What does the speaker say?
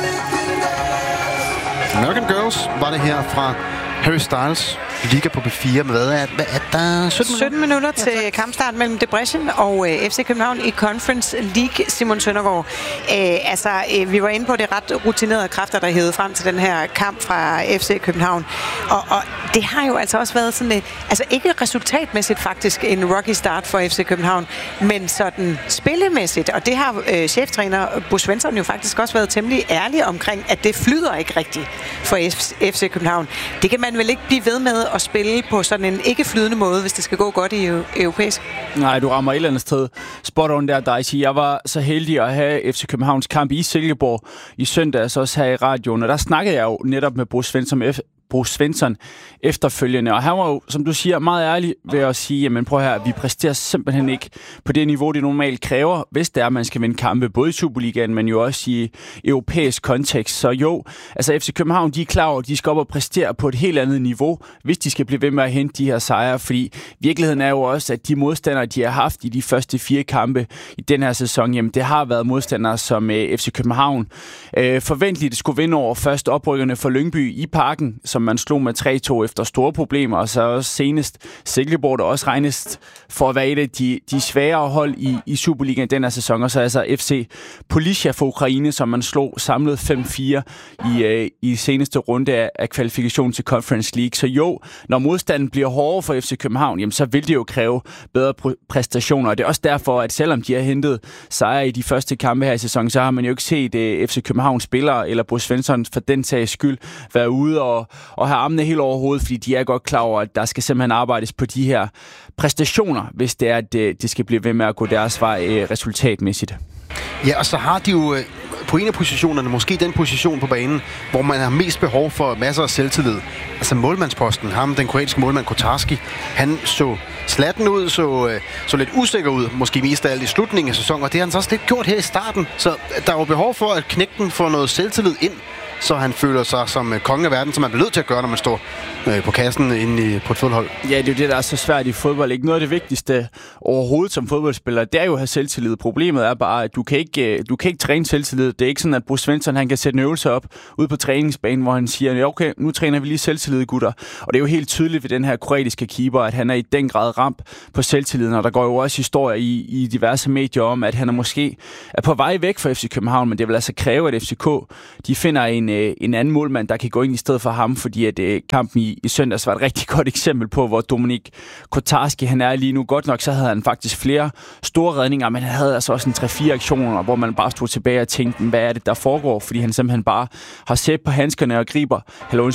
American Girls var det her fra Harry Styles. Ligger på B4 med hvad er der? 17 minutter til kampstart mellem Debrecen og FC København i Conference League. Simon Søndergaard. Vi var inde på det ret rutinerede kræfter, der hævede frem til den her kamp fra FC København. Og det har jo altså også været sådan ikke resultatmæssigt faktisk en rocky start for FC København, men sådan spillemæssigt. Og det har cheftræner Bo Svensson jo faktisk også været temmelig ærlig omkring, at det flyder ikke rigtigt for FC København. Det kan man vel ikke blive ved med at spille på sådan en ikke-flydende måde, hvis det skal gå godt i europæisk? Nej, du rammer et eller andet sted. Spot on der, Daisy. Jeg var så heldig at have FC Københavns kamp i Silkeborg i søndags, også her i radioen, og der snakkede jeg jo netop med Bo Svensson efterfølgende, og han var jo, som du siger, meget ærlig ved at sige, jamen prøv her, vi præsterer simpelthen ikke på det niveau, det normalt kræver, hvis det er, at man skal vinde kampe, både i Superligaen, men jo også i europæisk kontekst. Så jo, altså FC København, de er klar over, at de skal op og præstere på et helt andet niveau, hvis de skal blive ved med at hente de her sejre, fordi virkeligheden er jo også, at de modstandere, de har haft i de første 4 kampe i den her sæson, jamen det har været modstandere som FC København. Forventeligt skulle vinde over først oprykkerne for Lyngby i Parken, som man slog med 3-2 efter store problemer, og så også senest Silkeborg, der også regnes for at være et af de sværere hold i Superligaen den her sæson, og så altså FC Polisia for Ukraine, som man slog samlet 5-4 i seneste runde af kvalifikationen til Conference League. Så jo, når modstanden bliver hårdere for FC København, jamen, så vil det jo kræve bedre præstationer, og det er også derfor, at selvom de har hentet sejre i de første kampe her i sæsonen, så har man jo ikke set FC Københavns spillere, eller Bo Svensson for den sags skyld, være ude og have armene helt over hovedet, fordi de er godt klar over, at der skal simpelthen arbejdes på de her præstationer, hvis det er, at det skal blive ved med at gå deres vej resultatmæssigt. Ja, og så har de jo på en af positionerne, måske den position på banen, hvor man har mest behov for masser af selvtillid. Altså målmandsposten, den kroatiske målmand Kotarski, han så slatten ud, så lidt usikker ud, måske mest af alt i slutningen af sæsonen, og det har han så også lidt gjort her i starten. Så der er jo behov for, at knægten får noget selvtillid ind, så han føler sig som konge af verden, som man bliver nødt til at gøre, når man står på kassen inde på et fodboldhold. Ja, det er jo det, der er så svært i fodbold. Ikke noget af det vigtigste overhovedet som fodboldspiller, det er jo at have selvtillid. Problemet er bare, at du kan ikke træne selvtillid. Det er ikke sådan, at Bo Svensson, han kan sætte en øvelse op ude på træningsbanen, hvor han siger, ja, okay, nu træner vi lige selvtillid, gutter. Og det er jo helt tydeligt ved den her kroatiske keeper, at han er i den grad ramt på selvtilliden. Og der går jo også historier i diverse medier om, at han måske er på vej væk fra FC København, men det vil altså kræve, at FCK de finder en anden målmand, der kan gå ind i stedet for ham, fordi at kampen i søndags var et rigtig godt eksempel på, hvor Dominik Kotarski, han er lige nu. Godt nok, så havde han faktisk flere store redninger, men han havde altså også en 3-4 aktioner, hvor man bare stod tilbage og tænkte, hvad er det, der foregår? Fordi han simpelthen bare har sæt på handskerne og griber